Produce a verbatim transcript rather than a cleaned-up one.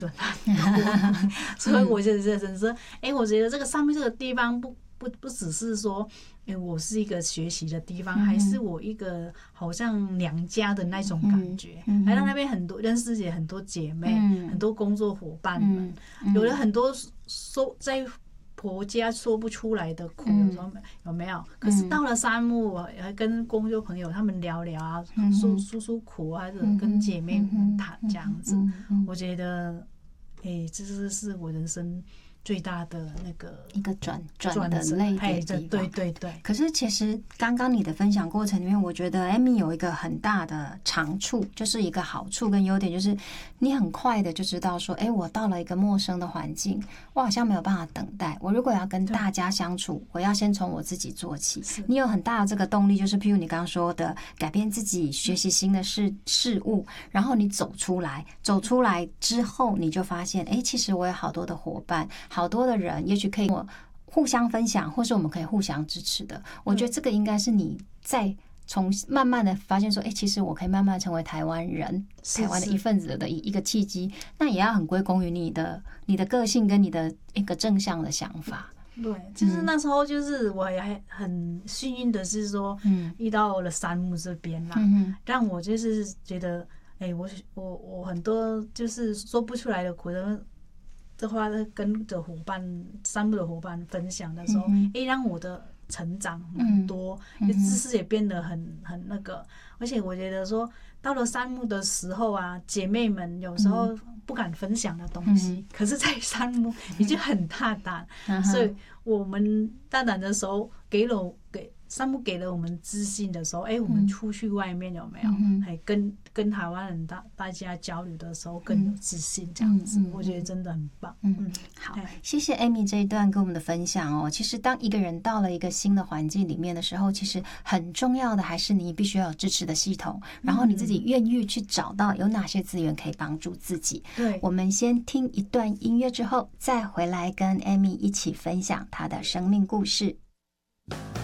所以我就觉得说，哎、欸，我觉得这个上面这个地方不不不只是说，哎、欸，我是一个学习的地方，嗯、还是我一个好像娘家的那种感觉。嗯、来到那边很多认识也很多姐妹，嗯、很多工作伙伴们，嗯、有了很多说在婆家说不出来的苦，有时候有没有？可是到了山木，我还跟工作朋友他们聊聊啊，诉诉诉苦啊，或者跟姐妹们谈这样子，我觉得。哎、欸，这是是我人生最大的那个一个转转的泪点地方。 对对对。 可是其实刚刚你的分享过程里面，我觉得 Amy 有一个很大的长处，就是一个好处跟优点，就是你很快的就知道说，哎、欸，我到了一个陌生的环境，我好像没有办法等待。我如果要跟大家相处，我要先从我自己做起。你有很大的这个动力，就是譬如你刚刚说的，改变自己，学习新的事事物，然后你走出来，走出来之后，你就发现，哎、欸，其实我有好多的伙伴。好多的人也许可以跟我互相分享，或是我们可以互相支持的。我觉得这个应该是你在从慢慢的发现说，哎、欸，其实我可以慢慢成为台湾人，台湾的一份子的一个契机。那也要很归功于你的你的个性跟你的一个正向的想法。 对，就是那时候就是我也很幸运的是说，嗯，遇到了山木这边啦，嗯，让我就是觉得，哎、欸，我我我很多就是说不出来的苦的。的话，跟着伙伴、山木的伙伴分享的时候，哎、嗯欸，让我的成长很多，嗯、知识也变得很很那个。而且我觉得说，到了山木的时候啊，姐妹们有时候不敢分享的东西，嗯、可是在山木你就很大胆，嗯、所以我们大胆的时候，给了给。山木给了我们自信的时候，哎、欸，我们出去外面有没有？还、嗯、跟跟台湾人大大家交流的时候更有自信，这样子，嗯、我觉得真的很棒。 嗯，嗯好，谢谢 Amy 这一段跟我们的分享哦。其实当一个人到了一个新的环境里面的时候，其实很重要的还是你必须要有支持的系统，然后你自己愿意去找到有哪些资源可以帮助自己。 对， 我们先听一段音乐之后，再回来跟 Amy 一起分享她的生命故事。